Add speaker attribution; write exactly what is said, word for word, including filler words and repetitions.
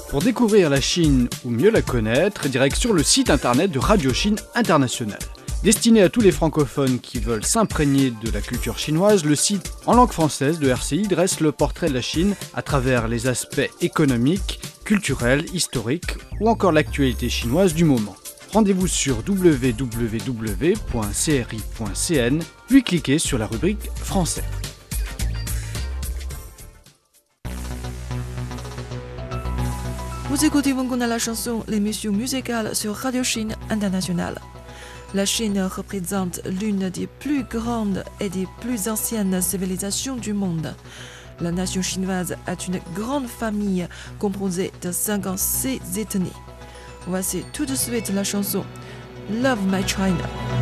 Speaker 1: Pour découvrir la Chine ou mieux la connaître, direct sur le site internet de Radio Chine International. Destiné à tous les francophones qui veulent s'imprégner de la culture chinoise, le site en langue française de R C I dresse le portrait de la Chine à travers les aspects économiques, culturels, historiques ou encore l'actualité chinoise du moment. Rendez-vous sur w w w point c r i point c n, puis cliquez sur la rubrique Français.
Speaker 2: Vous écoutez Wenguna la chanson, l'émission musicale sur Radio Chine International. La Chine représente l'une des plus grandes et des plus anciennes civilisations du monde. La nation chinoise est une grande famille composée de cinquante-six ethnies. Voici tout de suite la chanson Love My China.